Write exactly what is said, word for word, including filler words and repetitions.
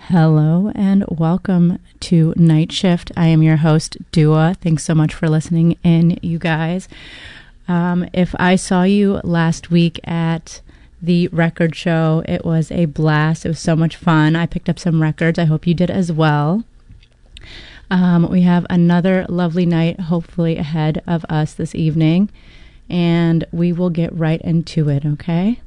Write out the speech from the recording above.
Hello and welcome to Night Shift. I am your host, Dua. Thanks so much for listening in, you guys. Um, if I saw you last week at the record show, it was a blast. It was so much fun. I picked up some records. I hope you did as well. Um, we have another lovely night, hopefully, ahead of us this evening, and we will get right into it, okay?